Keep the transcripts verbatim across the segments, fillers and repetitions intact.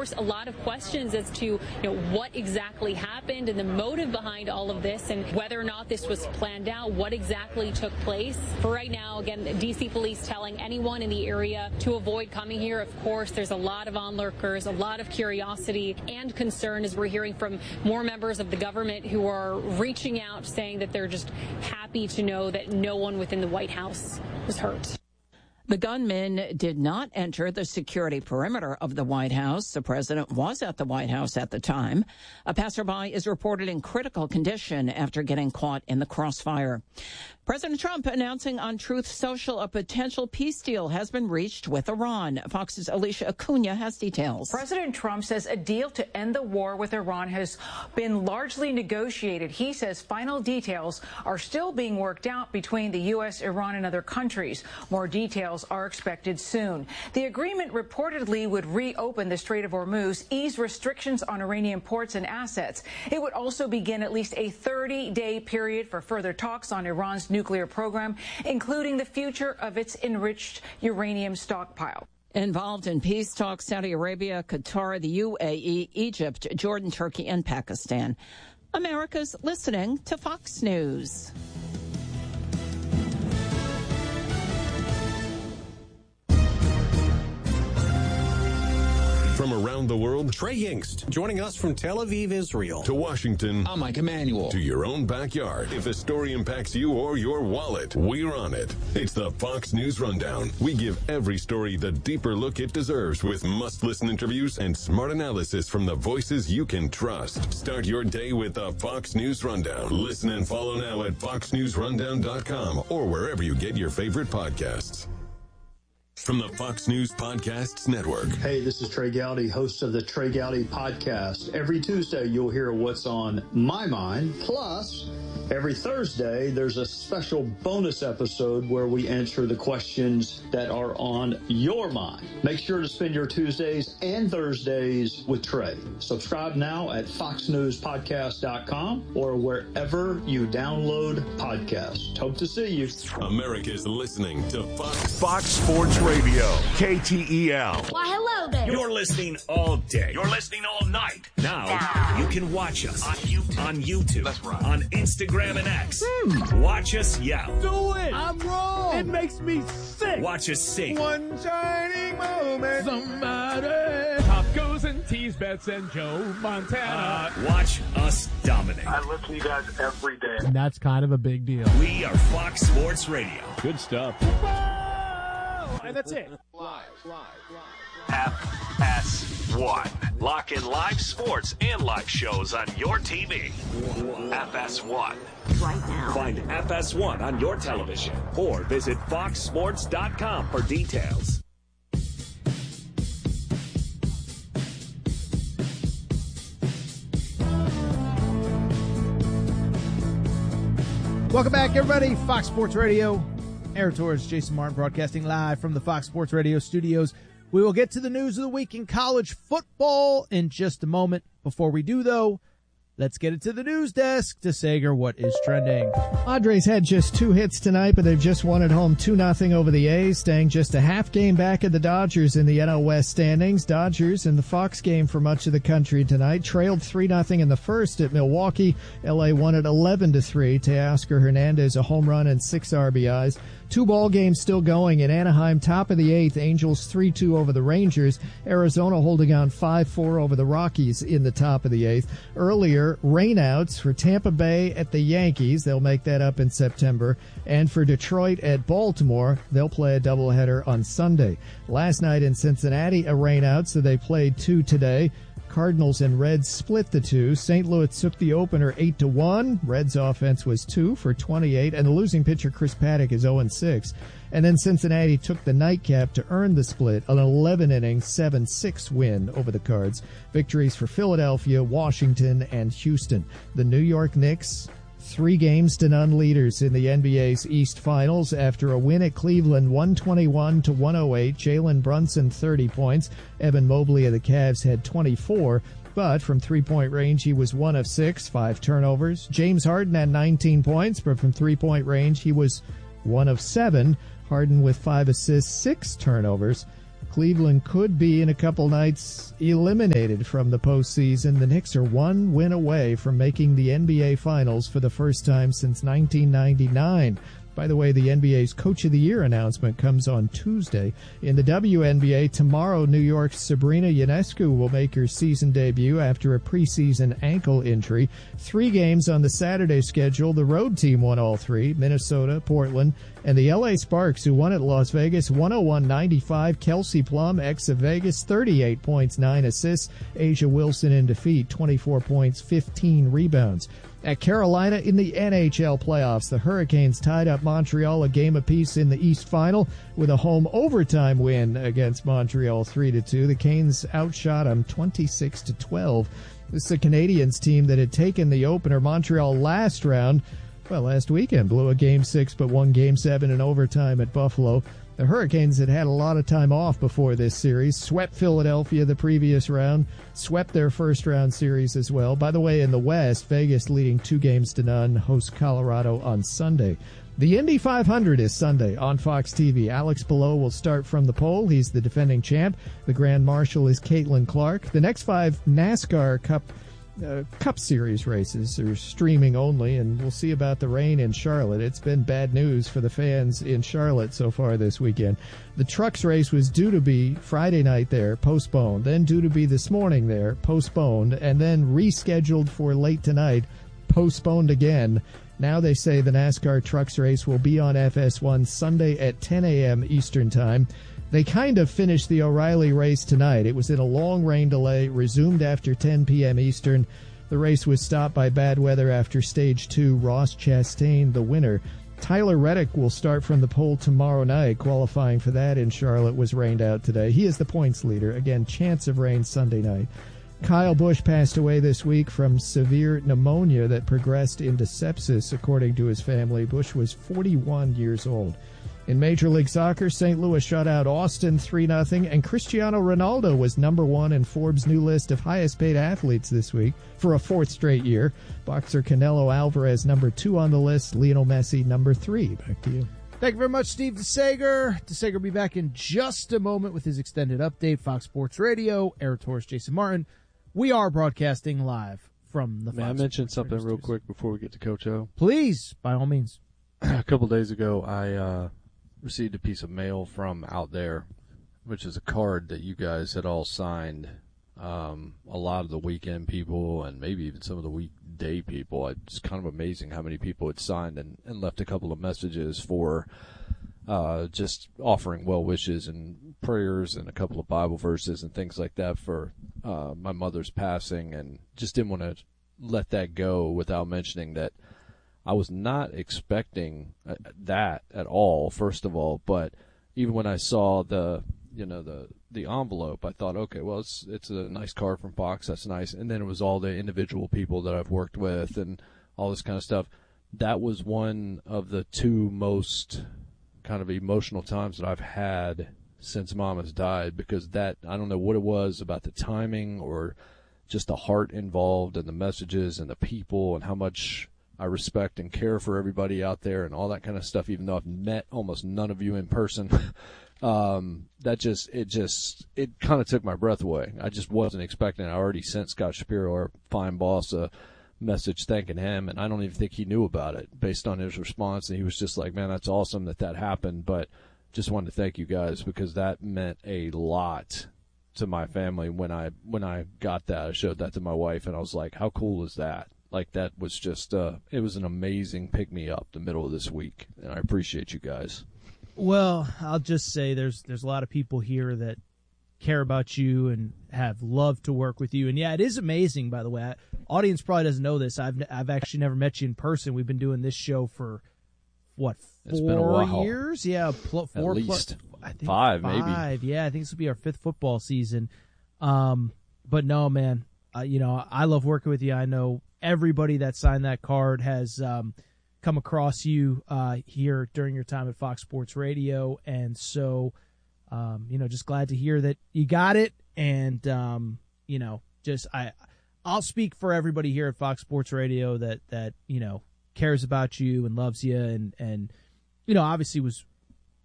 course, a lot of questions as to, you know, what exactly happened and the motive behind all of this and whether or not this was planned out, what exactly took place. For right now, again, D C police telling anyone in the area to avoid coming here. Of course, there's a lot of onlookers, a lot of curiosity and concern as we're hearing from more members of the government who are reaching out saying that they're just happy to know that no one within the White House was hurt. The gunman did not enter the security perimeter of the White House. The president was at the White House at the time. A passerby is reported in critical condition after getting caught in the crossfire. President Trump announcing on Truth Social a potential peace deal has been reached with Iran. Fox's Alicia Acuna has details. President Trump says a deal to end the war with Iran has been largely negotiated. He says final details are still being worked out between the U S, Iran, and other countries. More details are expected soon. The agreement reportedly would reopen the Strait of Hormuz, ease restrictions on Iranian ports and assets. It would also begin at least a thirty-day period for further talks on Iran's nuclear program, including the future of its enriched uranium stockpile. Involved in peace talks, Saudi Arabia, Qatar, the U A E, Egypt, Jordan, Turkey, and Pakistan. America's listening to Fox News. From around the world, Trey Yingst, joining us from Tel Aviv, Israel. To Washington. I'm Mike Emanuel. To your own backyard. If the story impacts you or your wallet, we're on it. It's the Fox News Rundown. We give every story the deeper look it deserves with must-listen interviews and smart analysis from the voices you can trust. Start your day with the Fox News Rundown. Listen and follow now at fox news rundown dot com or wherever you get your favorite podcasts. From the Fox News Podcasts Network. Hey, this is Trey Gowdy, host of the Trey Gowdy Podcast. Every Tuesday, you'll hear what's on my mind. Plus, every Thursday, there's a special bonus episode where we answer the questions that are on your mind. Make sure to spend your Tuesdays and Thursdays with Trey. Subscribe now at fox news podcast dot com or wherever you download podcasts. Hope to see you. America's listening to Fox. Fox Sports Radio, K T E L. Why, hello there. You're listening all day. You're listening all night. Now, you can watch us on YouTube, on, YouTube, That's right. on Instagram and X. Hmm. Watch us yell. Do it. I'm wrong. It makes me sick. Watch us sing. One shining moment. Somebody. Pop goes and tease Bets and Joe Montana. Uh, watch us dominate. I listen to you guys every day. And that's kind of a big deal. We are Fox Sports Radio. Good stuff. And that's it. Live, live, live. F S one. Lock in live sports and live shows on your T V. F S one. Right now. Find F S one on your television or visit fox sports dot com for details. Welcome back, everybody. Fox Sports Radio. Aaron Torres, Jason Martin, broadcasting live from the Fox Sports Radio studios. We will get to the news of the week in college football in just a moment. Before we do, though, let's get it to the news desk to Sager. What is trending? Padres had just two hits tonight, but they've just won at home two nothing over the A's, staying just a half game back of the Dodgers in the N L West standings. Dodgers in the Fox game for much of the country tonight trailed three nothing in the first at Milwaukee. L A won at eleven to three. Teoscar Hernandez a home run and six R B Is. Two ball games still going in Anaheim, top of the eighth. Angels three two over the Rangers. Arizona holding on five four over the Rockies in the top of the eighth. Earlier, rainouts for Tampa Bay at the Yankees. They'll make that up in September. And for Detroit at Baltimore, they'll play a doubleheader on Sunday. Last night in Cincinnati, a rainout, so they played two today. Cardinals and Reds split the two. Saint Louis took the opener eight to one. Reds offense was two for twenty-eight, and the losing pitcher Chris Paddock is oh and six. And then Cincinnati took the nightcap to earn the split, an eleven inning seven six win over the Cards. Victories for Philadelphia, Washington, and Houston. The New York Knicks, three games to none leaders in the N B A's East Finals after a win at Cleveland, one twenty-one to one oh eight. Jalen Brunson, thirty points. Evan Mobley of the Cavs had twenty-four, but from three-point range, he was one of six, five turnovers. James Harden had nineteen points, but from three-point range, he was one of seven. Harden with five assists, six turnovers. Cleveland could be in a couple nights eliminated from the postseason. The Knicks are one win away from making the N B A Finals for the first time since nineteen ninety-nine. By the way, the N B A's Coach of the Year announcement comes on Tuesday. In the W N B A, tomorrow, New York's Sabrina Ionescu will make her season debut after a preseason ankle injury. Three games on the Saturday schedule. The road team won all three, Minnesota, Portland, and the L A Sparks, who won at Las Vegas one oh one ninety-five. Kelsey Plum, ex of Vegas, thirty-eight points, nine assists. Asia Wilson in defeat, twenty-four points, fifteen rebounds. At Carolina in the N H L playoffs, the Hurricanes tied up Montreal a game apiece in the East Final with a home overtime win against Montreal three to two. The Canes outshot them twenty-six to twelve. This is the Canadiens team that had taken the opener. Montreal last round, well, last weekend, blew a game six but won game seven in overtime at Buffalo. The Hurricanes had had a lot of time off before this series, swept Philadelphia the previous round, swept their first round series as well. By the way, in the West, Vegas leading two games to none, hosts Colorado on Sunday. The Indy five hundred is Sunday on Fox T V. Alex Palou will start from the pole. He's the defending champ. The Grand Marshal is Caitlin Clark. The next five NASCAR Cup Uh, Cup Series races are streaming only, and we'll see about the rain in Charlotte. It's been bad news for the fans in Charlotte so far this weekend. The Trucks race was due to be Friday night there, postponed, then due to be this morning there, postponed, and then rescheduled for late tonight, postponed again. Now they say the NASCAR Trucks race will be on F S one Sunday at ten a.m. Eastern Time. They kind of finished the O'Reilly race tonight. It was in a long rain delay, resumed after ten p.m. Eastern. The race was stopped by bad weather after stage two. Ross Chastain, the winner. Tyler Reddick will start from the pole tomorrow night. Qualifying for that in Charlotte was rained out today. He is the points leader. Again, chance of rain Sunday night. Kyle Busch passed away this week from severe pneumonia that progressed into sepsis, according to his family. Busch was forty-one years old. In Major League Soccer, Saint Louis shut out Austin three nothing, and Cristiano Ronaldo was number one in Forbes' new list of highest-paid athletes this week for a fourth straight year. Boxer Canelo Alvarez number two on the list, Lionel Messi number three. Back to you. Thank you very much, Steve DeSager. DeSager will be back in just a moment with his extended update. Fox Sports Radio, Eric Torres, Jason Martin. We are broadcasting live from the Fox May I mention Sports something Radio real studios. quick before we get to Coach O? Please, by all means. A couple days ago, I uh, received a piece of mail from Out There, which is a card that you guys had all signed. Um, a lot of the weekend people and maybe even some of the weekday people. It's kind of amazing how many people had signed and, and left a couple of messages for uh, just offering well wishes and prayers and a couple of Bible verses and things like that for uh, my mother's passing, and just didn't want to let that go without mentioning that I was not expecting that at all, first of all, but even when I saw the, you know, the, the envelope, I thought, okay, well, it's, it's a nice card from Fox. That's nice. And then it was all the individual people that I've worked with and all this kind of stuff. That was one of the two most kind of emotional times that I've had since Mom has died, because that, I don't know what it was about the timing or just the heart involved and the messages and the people and how much I respect and care for everybody out there and all that kind of stuff, even though I've met almost none of you in person. um, that just, it just, it kind of took my breath away. I just wasn't expecting it. I already sent Scott Shapiro, our fine boss, a message thanking him, and I don't even think he knew about it based on his response. And he was just like, man, that's awesome that that happened, but just wanted to thank you guys because that meant a lot to my family when I, when I got that. I showed that to my wife, and I was like, how cool is that? Like, that was just, uh, it was an amazing pick-me-up the middle of this week, and I appreciate you guys. Well, I'll just say there's there's a lot of people here that care about you and have loved to work with you. And, yeah, it is amazing, by the way. I, audience probably doesn't know this. I've I've actually never met you in person. We've been doing this show for, what, four it's been a while. years? Yeah, pl- four At least plus, I think five, five, maybe. Yeah, I think this will be our fifth football season. Um, but, no, man, uh, you know, I love working with you. I know everybody that signed that card has um, come across you uh, here during your time at Fox Sports Radio, and so um, you know, just glad to hear that you got it. And um, you know, just I, I'll speak for everybody here at Fox Sports Radio that that you know cares about you and loves you, and and you know, obviously was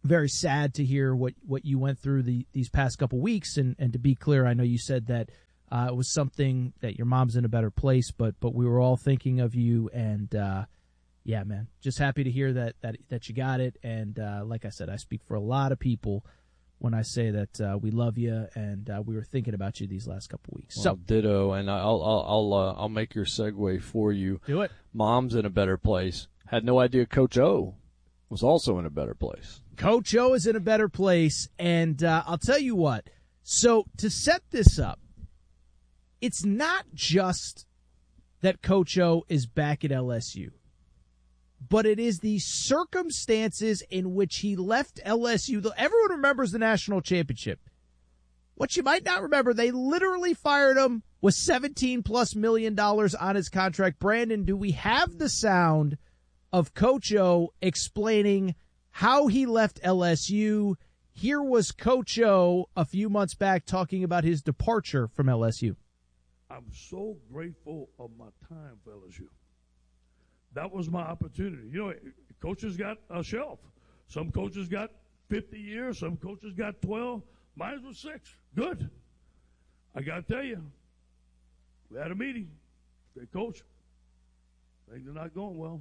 very sad to hear what, what you went through the, these past couple weeks. And, and to be clear, I know you said that uh, it was something that your mom's in a better place, but but we were all thinking of you. And, uh, yeah, man, just happy to hear that that, that you got it. And uh, like I said, I speak for a lot of people when I say that uh, we love you, and uh, we were thinking about you these last couple weeks. Well, so ditto, and I'll I'll I'll, uh, I'll make your segue for you. Do it. Mom's in a better place. Had no idea Coach O was also in a better place. Coach O is in a better place, and uh, I'll tell you what. So to set this up, it's not just that Coach O is back at L S U, but it is the circumstances in which he left L S U. Everyone remembers the national championship. What you might not remember, they literally fired him with seventeen plus million dollars on his contract. Brandon, do we have the sound of Coach O explaining how he left L S U? Here was Coach O a few months back talking about his departure from L S U. I'm so grateful of my time for L S U. That was my opportunity. You know, coaches got a shelf. Some coaches got fifty years. Some coaches got twelve. Mine was six. Good. I got to tell you, we had a meeting. They coach, things are not going well.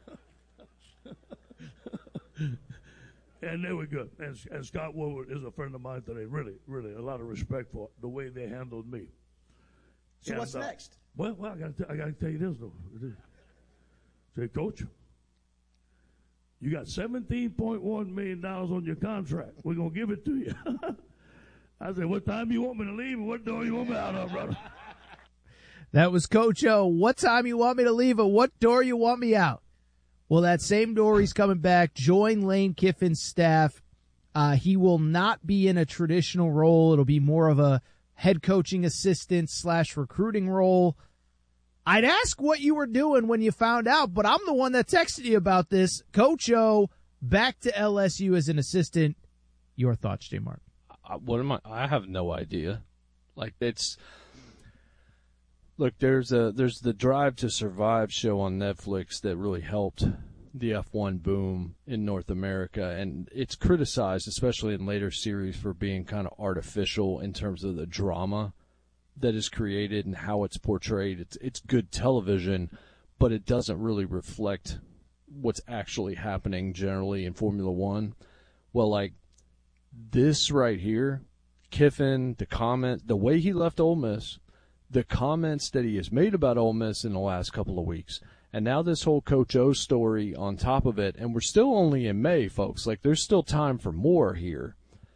And they were good. And, and Scott Woodward is a friend of mine today. Really, really, a lot of respect for the way they handled me. So and, what's uh, next? Well, well, I got to I got to tell you this though. Say, Coach, you got seventeen point one million dollars on your contract. We're gonna give it to you. I said, what time you want me to leave, and what door you want me out of, brother? That was Coach O. What time you want me to leave, and what door you want me out? Well, that same door, he's coming back. Join Lane Kiffin's staff. Uh, he will not be in a traditional role. It'll be more of a head coaching assistant slash recruiting role. I'd ask what you were doing when you found out, but I'm the one that texted you about this. Coach O back to L S U as an assistant. Your thoughts, J. Mark? Uh, what am I? I have no idea. Like, it's look. There's a there's the Drive to Survive show on Netflix that really helped the F one boom in North America, and it's criticized, especially in later series, for being kind of artificial in terms of the drama that is created and how it's portrayed. It's it's good television, but it doesn't really reflect what's actually happening generally in Formula One. Well, like this right here, Kiffin, the comment, the way he left Ole Miss, the comments that he has made about Ole Miss in the last couple of weeks, and now this whole Coach O story on top of it, and we're still only in May, folks. Like, there's still time for more here.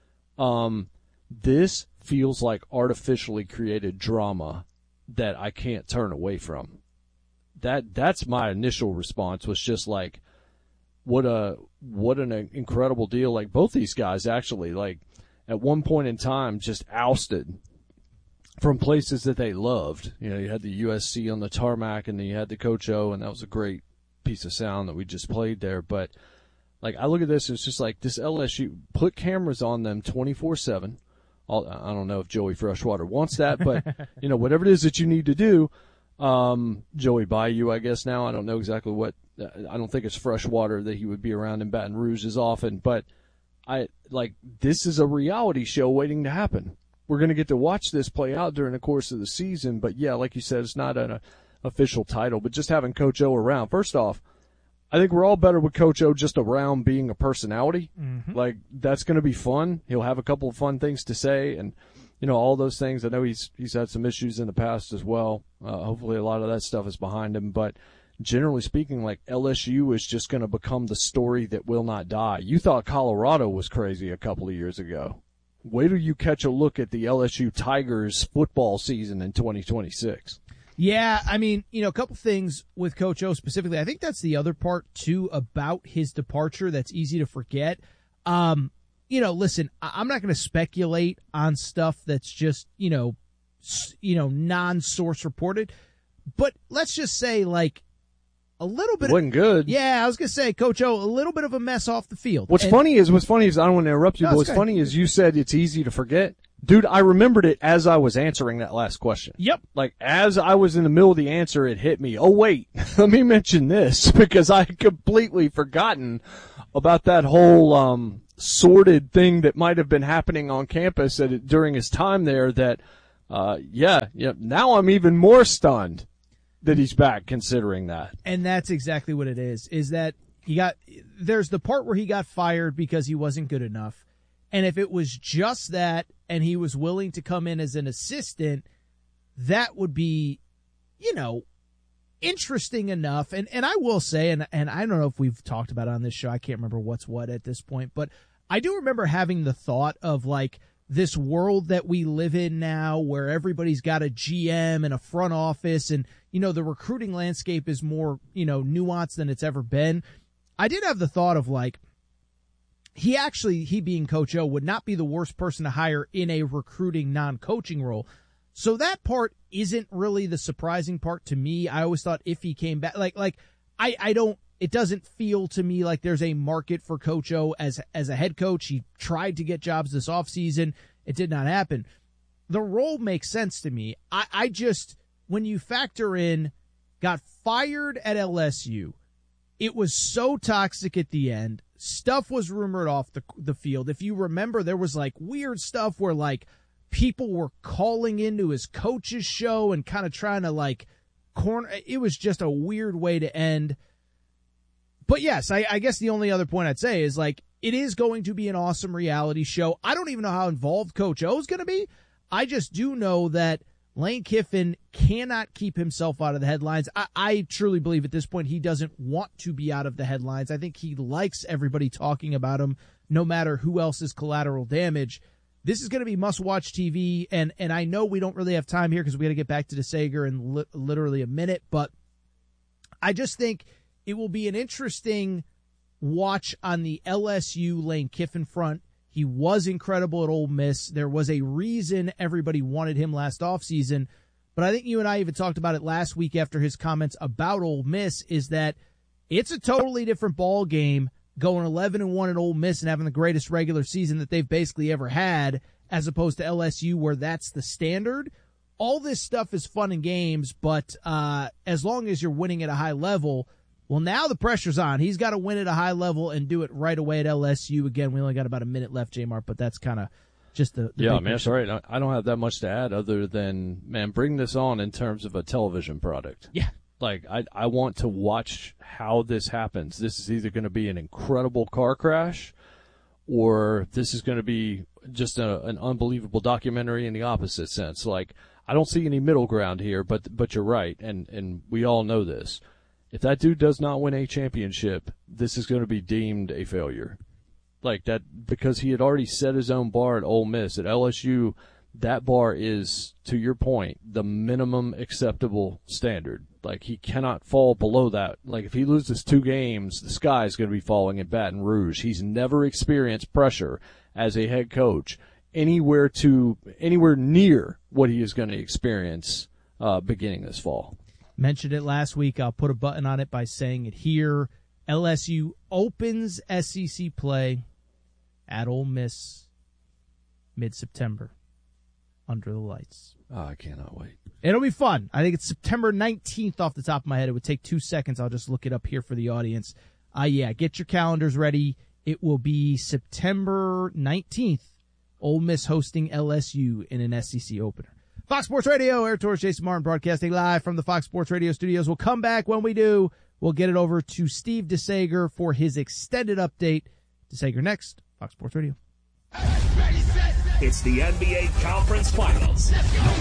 Um, this feels like artificially created drama that I can't turn away from. That that's my initial response, was just like, what a what an incredible deal. Like, both these guys actually, like, at one point in time, just ousted from places that they loved. You know, you had the U S C on the tarmac, and then you had the Coach O, and that was a great piece of sound that we just played there. But, like, I look at this, it's just like this L S U, put cameras on them twenty-four seven. I don't know if Joey Freshwater wants that, but, you know, whatever it is that you need to do, um, Joey Bayou, I guess now, I don't know exactly what, I don't think it's Freshwater that he would be around in Baton Rouge as often, but I, like, this is a reality show waiting to happen. We're going to get to watch this play out during the course of the season, but yeah, like you said, it's not an uh, official title, but just having Coach O around. First off, I think we're all better with Coach O just around being a personality. Mm-hmm. Like, that's going to be fun. He'll have a couple of fun things to say, and, you know, all those things. I know he's he's had some issues in the past as well. Uh, hopefully a lot of that stuff is behind him. But generally speaking, like, L S U is just going to become the story that will not die. You thought Colorado was crazy a couple of years ago. Wait till you catch a look at the L S U Tigers football season in twenty twenty-six. Yeah, I mean, you know, a couple things with Coach O specifically. I think that's the other part, too, about his departure that's easy to forget. Um, you know, listen, I'm not going to speculate on stuff that's just, you know, you know, non-source reported. But let's just say, like, a little bit. It wasn't good. Yeah, I was going to say, Coach O, a little bit of a mess off the field. What's and, funny is, what's funny is, I don't want to interrupt you, no, but what's good. funny is you said it's easy to forget. Dude, I remembered it as I was answering that last question. Yep. Like, as I was in the middle of the answer, it hit me. Oh, wait, let me mention this, because I had completely forgotten about that whole um sordid thing that might have been happening on campus at, during his time there that, uh, yeah, yeah, now I'm even more stunned that he's back considering that. And that's exactly what it is, is that he got, there's the part where he got fired because he wasn't good enough. And if it was just that and he was willing to come in as an assistant, that would be, you know, interesting enough. And and I will say, and, and I don't know if we've talked about it on this show, I can't remember what's what at this point, but I do remember having the thought of like this world that we live in now where everybody's got a G M and a front office and, you know, the recruiting landscape is more, you know, nuanced than it's ever been. I did have the thought of like, he actually, he being Coach O, would not be the worst person to hire in a recruiting non-coaching role. So that part isn't really the surprising part to me. I always thought if he came back, like, like I, I don't, it doesn't feel to me like there's a market for Coach O as, as a head coach. He tried to get jobs this offseason. It did not happen. The role makes sense to me. I, I just, when you factor in, got fired at L S U, it was so toxic at the end. Stuff was rumored off the the field. If you remember, there was like weird stuff where like people were calling into his coach's show and kind of trying to like corner. It was just a weird way to end. But yes, I, I guess the only other point I'd say is like it is going to be an awesome reality show. I don't even know how involved Coach O is going to be. I just do know that Lane Kiffin cannot keep himself out of the headlines. I, I truly believe at this point he doesn't want to be out of the headlines. I think he likes everybody talking about him, no matter who else is collateral damage. This is going to be must-watch T V, and, and I know we don't really have time here because we got to get back to DeSager in li- literally a minute, but I just think it will be an interesting watch on the L S U Lane Kiffin front. He was incredible at Ole Miss. There was a reason everybody wanted him last offseason. But I think you and I even talked about it last week after his comments about Ole Miss, is that it's a totally different ball game going eleven and one at Ole Miss and having the greatest regular season that they've basically ever had, as opposed to L S U where that's the standard. All this stuff is fun and games, but uh, as long as you're winning at a high level, well, now the pressure's on. He's got to win at a high level and do it right away at L S U. Again, we only got about a minute left, J-Mart, but that's kind of just the, the yeah, big man, that's right. I don't have that much to add other than, man, bring this on in terms of a television product. Yeah. Like, I I want to watch how this happens. This is either going to be an incredible car crash or this is going to be just a, an unbelievable documentary in the opposite sense. Like, I don't see any middle ground here, but but you're right, and, and we all know this. If that dude does not win a championship, this is going to be deemed a failure. Like that, because he had already set his own bar at Ole Miss. At L S U, that bar is, to your point, the minimum acceptable standard. Like, he cannot fall below that. Like, if he loses two games, the sky is going to be falling in Baton Rouge. He's never experienced pressure as a head coach anywhere to anywhere near what he is going to experience uh, beginning this fall. Mentioned it last week. I'll put a button on it by saying it here. L S U opens S E C play at Ole Miss mid-September under the lights. Oh, I cannot wait. It'll be fun. I think it's September nineteenth off the top of my head. It would take two seconds. I'll just look it up here for the audience. Uh, yeah, get your calendars ready. It will be September nineteenth. Ole Miss hosting L S U in an S E C opener. Fox Sports Radio, Air Tours, Jason Martin broadcasting live from the Fox Sports Radio studios. We'll come back. When we do, we'll get it over to Steve DeSager for his extended update. DeSager next, Fox Sports Radio. It's the N B A Conference Finals.